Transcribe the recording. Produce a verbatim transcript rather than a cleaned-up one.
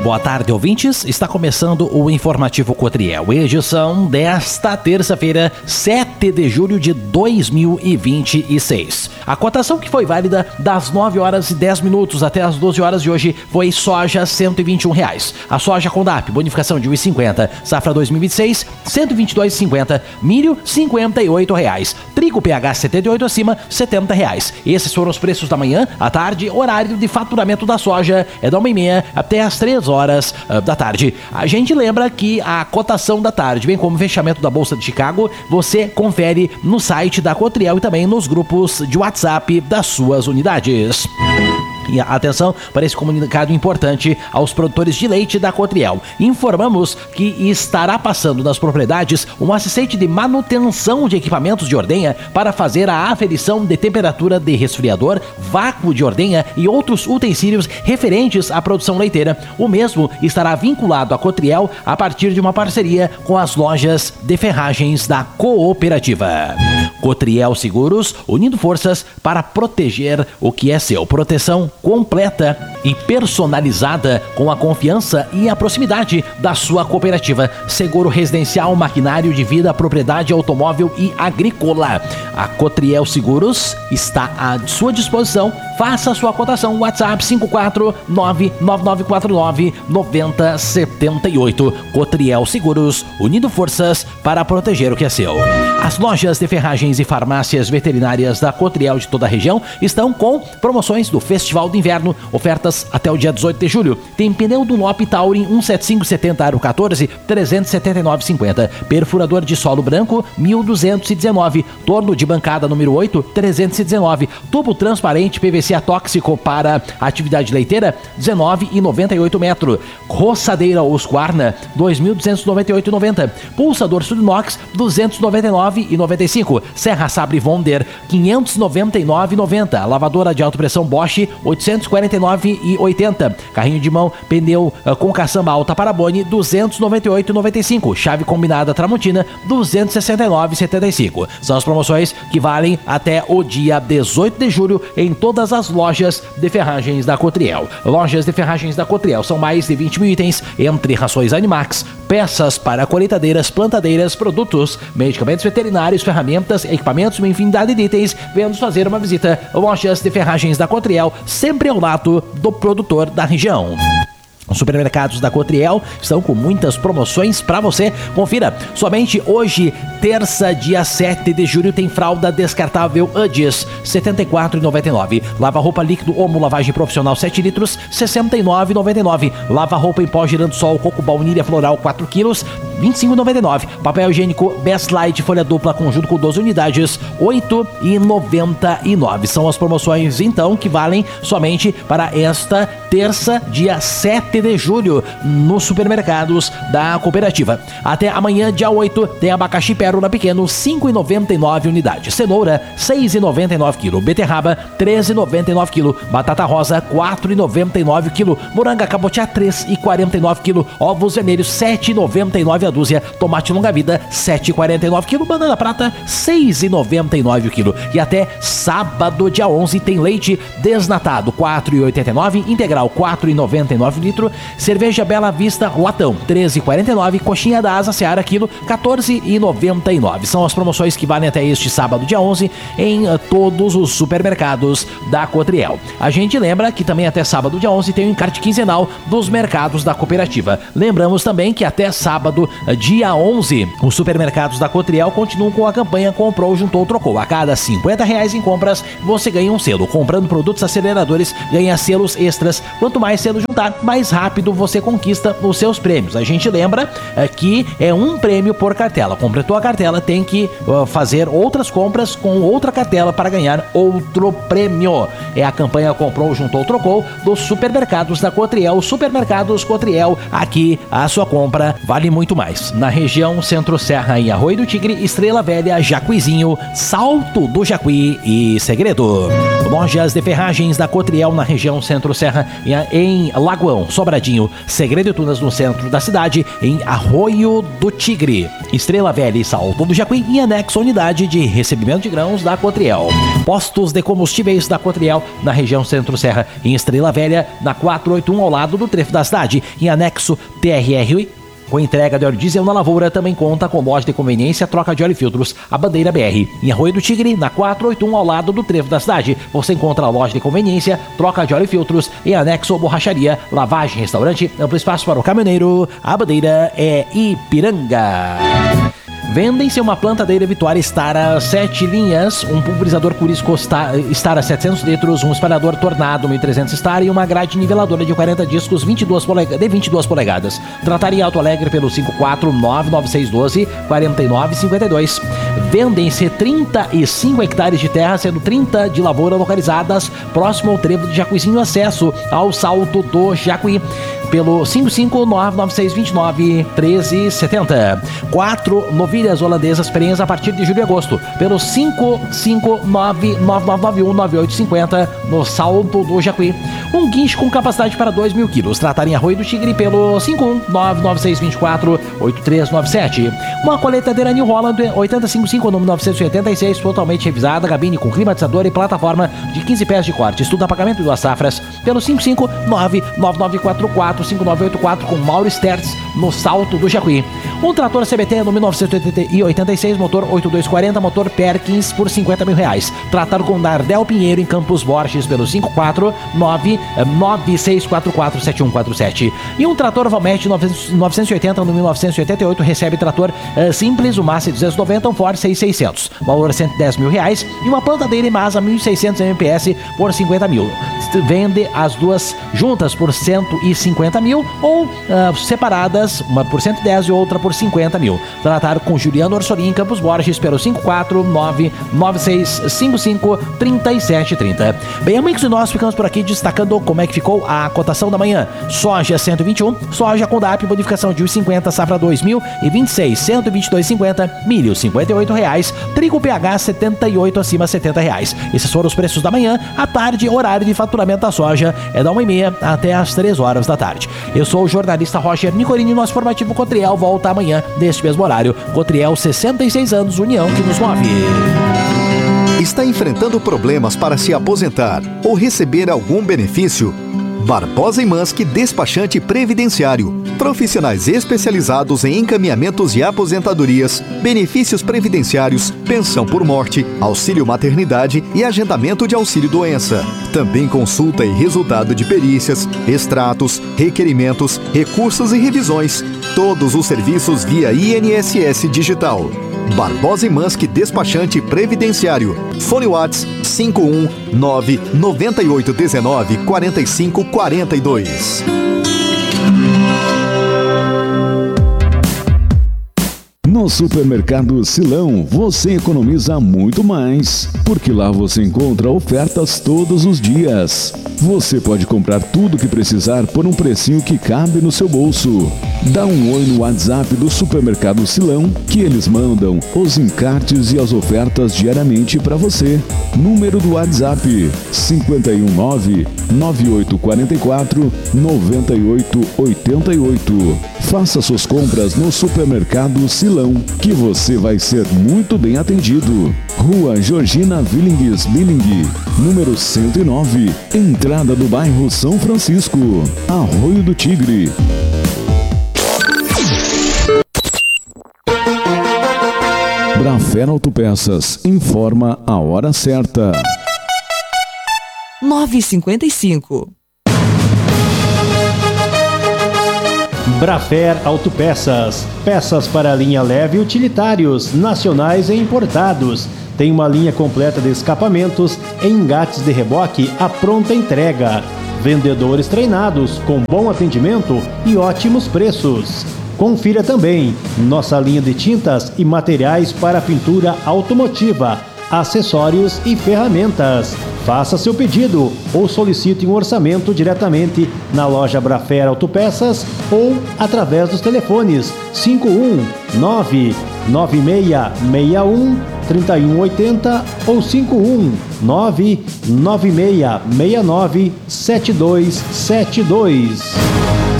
Boa tarde, ouvintes. Está começando o Informativo Cotriel, edição desta terça-feira, sete de julho de dois mil e vinte e seis. A cotação que foi válida das nove horas e dez minutos até as doze horas de hoje foi soja cento e vinte e um reais. A soja Condap, bonificação de um real e cinquenta, safra dois mil e vinte e seis, cento e vinte e dois reais e cinquenta, milho cinquenta e oito reais, trigo P H setenta e oito acima, setenta reais. Esses foram os preços da manhã, à tarde, horário de faturamento da soja é da uma e meia até as três horas uh, da tarde. A gente lembra que a cotação da tarde, bem como o fechamento da Bolsa de Chicago, você confere no site da Cotriel e também nos grupos de WhatsApp das suas unidades. E atenção para esse comunicado importante aos produtores de leite da Cotriel. Informamos que estará passando nas propriedades um assistente de manutenção de equipamentos de ordenha para fazer a aferição de temperatura de resfriador, vácuo de ordenha e outros utensílios referentes à produção leiteira. O mesmo estará vinculado à Cotriel a partir de uma parceria com as lojas de ferragens da cooperativa. Cotriel Seguros, unindo forças para proteger o que é seu. Proteção completa e personalizada com a confiança e a proximidade da sua cooperativa. Seguro residencial, maquinário de vida, propriedade automóvel e agrícola. A Cotriel Seguros está à sua disposição. Faça a sua cotação. WhatsApp cinco quatro nove nove nove quatro nove nove zero sete oito. Cotriel Seguros, unindo forças para proteger o que é seu. As lojas de ferragens e farmácias veterinárias da Cotriel de toda a região estão com promoções do Festival do Inverno, ofertas até o dia dezoito de julho. Tem pneu Dunlop Taurin cento e setenta e cinco setenta aro quatorze, trezentos e setenta e nove reais e cinquenta. Perfurador de solo branco, mil duzentos e dezenove. Torno de bancada número oito, trezentos e dezenove. Tubo transparente P V C atóxico para atividade leiteira, dezenove reais e noventa e oito metros. Roçadeira Husqvarna, dois mil duzentos e noventa e oito reais e noventa. Pulsador Sudinox, duzentos e noventa e nove reais e noventa e cinco. Serra Sabre Wonder, quinhentos e noventa e nove reais e noventa. Lavadora de alta pressão Bosch, oitocentos e quarenta e nove reais e oitenta. Carrinho de mão, pneu uh, com caçamba alta para Boni, duzentos e noventa e oito reais e noventa e cinco. Chave combinada Tramontina, duzentos e sessenta e nove reais e setenta e cinco. São as promoções que valem até o dia dezoito de julho em todas as lojas de ferragens da Cotriel. Lojas de ferragens da Cotriel são mais de vinte mil itens, entre rações Animax, peças para colheitadeiras, plantadeiras, produtos, medicamentos veterinários, ferramentas, equipamentos, uma infinidade de itens. Venhamos fazer uma visita. Lojas de ferragens da Cotriel, sempre ao lado do produtor da região. Os supermercados da Cotriel estão com muitas promoções para você. Confira, somente hoje, terça, dia sete de julho, tem fralda descartável Udis, setenta e quatro reais e noventa e nove. Lava-roupa líquido Omo lavagem profissional sete litros, sessenta e nove reais e noventa e nove. Lava-roupa em pó Girassol Coco Baunilha Floral quatro quilos, vinte e cinco reais e noventa e nove. Papel higiênico Best Light folha dupla conjunto com doze unidades, oito reais e noventa e nove. São as promoções, então, que valem somente para esta terça, dia sete de julho, nos supermercados da cooperativa. Até amanhã, dia oito, tem abacaxi Pérola pequeno, cinco reais e noventa e nove unidades. Cenoura, seis reais e noventa e nove quilo. Beterraba, treze reais e noventa e nove quilo. Batata rosa, quatro reais e noventa e nove quilo. Moranga cabotiá, três reais e quarenta e nove quilo. Ovos vermelhos, sete reais e noventa e nove a dúzia. Tomate longa vida, sete reais e quarenta e nove quilo. Banana prata, seis reais e noventa e nove o quilo. E até sábado, dia onze, tem leite desnatado, quatro reais e oitenta e nove. Integral, quatro reais e noventa e nove litro. Cerveja Bela Vista latão, treze reais e quarenta e nove. Coxinha da Asa Seara quilo, quatorze reais e noventa e nove. São as promoções que valem até este sábado, dia onze, em uh, todos os supermercados da Cotriel. A gente lembra que também até sábado, dia onze, tem o encarte quinzenal dos mercados da cooperativa. Lembramos também que até sábado, uh, dia onze, os supermercados da Cotriel continuam com a campanha Comprou, Juntou, Trocou. A cada cinquenta reais em compras, você ganha um selo. Comprando produtos aceleradores, ganha selos extras. Quanto mais selos juntar, mais rápido você conquista os seus prêmios. A gente lembra é, que é um prêmio por cartela. Completou a cartela, tem que uh, fazer outras compras com outra cartela para ganhar outro prêmio. É a campanha Comprou, Juntou, Trocou dos supermercados da Cotriel. Supermercados Cotriel, aqui a sua compra vale muito mais. mais. Na região Centro-Serra, em Arroio do Tigre, Estrela Velha, Jacuizinho, Salto do Jacuí e Segredo. Lojas de ferragens da Cotriel na região Centro-Serra, em Lagoão, Sobradinho, Segredo e Tunas no centro da cidade, em Arroio do Tigre, Estrela Velha e Salto do Jacuí, em anexo à unidade de recebimento de grãos da Cotriel. Postos de combustíveis da Cotriel na região Centro-Serra, em Estrela Velha, na quatrocentos e oitenta e um, ao lado do trevo da cidade, em anexo T R R. Com entrega de óleo diesel na Lavoura, também conta com loja de conveniência, troca de óleo e filtros, a Bandeira B R. Em Arroio do Tigre, na quatrocentos e oitenta e um, ao lado do trevo da cidade, você encontra a loja de conveniência, troca de óleo e filtros, em anexo borracharia, lavagem, restaurante, amplo espaço para o caminhoneiro. A Bandeira é Ipiranga. Vendem-se uma plantadeira Vitória Stara sete linhas, um pulverizador Curisco Stara setecentos litros, um espalhador Tornado mil e trezentos Stara e uma grade niveladora de quarenta discos vinte e duas polegadas, de vinte e duas polegadas. Tratar em Alto Alegre pelo cinco quatro nove nove seis um dois quatro nove cinco dois. Vendem-se trinta e cinco hectares de terra, sendo trinta de lavoura localizadas próximo ao trevo de Jacuizinho, acesso ao Salto do Jacuí, pelo cinco cinco nove nove seis dois nove um três sete zero. Quatro novilhas holandesas prenhas a partir de julho e agosto, pelo cinco cinco nove nove nove nove um nove oito cinco zero, no Salto do Jacuí. Um guincho com capacidade para dois mil quilos. Tratar em Arroio do Tigre pelo cinco um nove nove seis dois quatro oito três nove sete. Uma coletadeira New Holland oitenta e cinco cinco, número novecentos e oitenta e seis, totalmente revisada, gabine com climatizador e plataforma de quinze pés de corte. Estudo pagamento de duas safras pelo cinco cinco nove nove nove quatro quatro cinco nove oito quatro, com Mauro Stertz, no Salto do Jacuí. Um trator C B T no mil novecentos e oitenta e seis, motor oito dois quatro zero, motor Perkins, por cinquenta mil reais. Tratar com Dardel Pinheiro, em Campos Borges, pelo cinco quatro nove nove seis quatro quatro sete um quatro sete. E um trator Valmet novecentos e oitenta no mil novecentos e oitenta e oito, recebe trator uh, simples, o Massa duzentos e noventa, um Ford seis mil e seiscentos, valor cento e dez mil reais, e uma plantadeira Imasa mil e seiscentos M P S por cinquenta mil. Vende as duas juntas por cento e cinquenta mil ou uh, separadas, uma por cento e dez e outra por cinquenta mil. Tratar com Juliano Orsolim, em Campos Borges, pelo cinco quatro nove nove seis cinco cinco três sete três zero. Bem, amigos, e nós ficamos por aqui destacando como é que ficou a cotação da manhã. Soja cento e vinte e um, soja com D A P, bonificação de um e cinquenta, safra dois mil e vinte e seis, cento e vinte e dois e cinquenta, milho cinquenta e oito reais, trigo P H setenta e oito, acima setenta reais. Esses foram os preços da manhã. À tarde, horário de faturamento da soja é da uma e meia até às três horas da tarde. Eu sou o jornalista Roger Nicolini e nosso formativo Cotriel volta amanhã neste mesmo horário. Cotriel, sessenta e seis anos, união que nos move. Está enfrentando problemas para se aposentar ou receber algum benefício? Barbosa e Manski, despachante previdenciário. Profissionais especializados em encaminhamentos e aposentadorias, benefícios previdenciários, pensão por morte, auxílio maternidade e agendamento de auxílio doença. Também consulta e resultado de perícias, extratos, requerimentos, recursos e revisões. Todos os serviços via I N S S digital. Barbosa e Manski, despachante previdenciário. Fone Whats cinco um nove nove oito um nove quatro cinco quatro dois. No Supermercado Silão, você economiza muito mais, porque lá você encontra ofertas todos os dias. Você pode comprar tudo o que precisar por um precinho que cabe no seu bolso. Dá um oi no WhatsApp do Supermercado Silão, que eles mandam os encartes e as ofertas diariamente para você. Número do WhatsApp cinco um nove nove oito quatro quatro nove oito oito oito. Faça suas compras no Supermercado Silão, que você vai ser muito bem atendido. Rua Georgina Willings Billing, número cento e nove, entrada do bairro São Francisco, Arroio do Tigre. Brafer Autopeças informa a hora certa. nove e cinquenta e cinco. Brafer Autopeças, peças para linha leve e utilitários, nacionais e importados. Tem uma linha completa de escapamentos, engates de reboque à pronta entrega. Vendedores treinados, com bom atendimento e ótimos preços. Confira também nossa linha de tintas e materiais para pintura automotiva. acessórios e ferramentas. Faça seu pedido ou solicite um orçamento diretamente na loja Brafera Autopeças ou através dos telefones cinco um nove nove seis seis um três um oito zero ou cinco um nove nove seis seis nove sete dois sete dois.